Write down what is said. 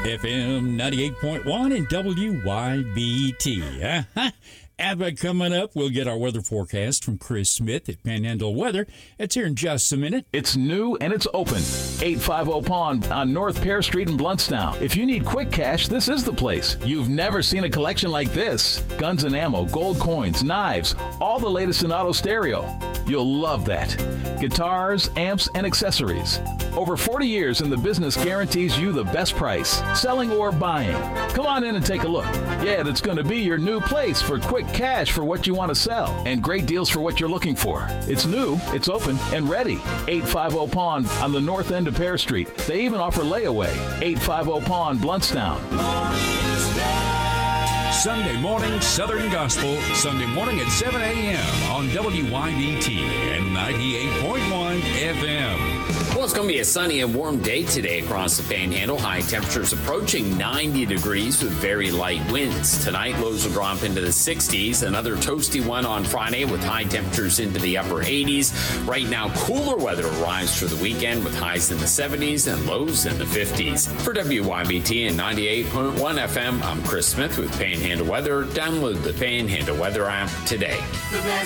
FM 98.1 and WYBT. ABBA coming up. We'll get our weather forecast from Chris Smith at Panhandle Weather. It's here in just a minute. It's new and it's open. 850 Pond on North Pear Street in Bluntstown. If you need quick cash, this is the place. You've never seen a collection like this. Guns and ammo, gold coins, knives, all the latest in auto stereo. You'll love that. Guitars, amps, and accessories. Over 40 years in the business guarantees you the best price, selling or buying. Come on in and take a look. Yeah, that's going to be your new place for quick cash for what you want to sell and great deals for what you're looking for. It's new, it's open, and ready. 850 Pond on the north end of Pear Street. They even offer layaway. 850 Pond, Bluntstown. Sunday morning Southern Gospel, Sunday morning at 7 a.m. on WYBT and 98.1 FM. Well, it's going to be a sunny and warm day today across the Panhandle. High temperatures approaching 90 degrees with very light winds. Tonight, lows will drop into the 60s. Another toasty one on Friday with high temperatures into the upper 80s. Right now, cooler weather arrives for the weekend with highs in the 70s and lows in the 50s. For WYBT and 98.1 FM, I'm Chris Smith with Panhandle Weather. Download the Panhandle Weather app today.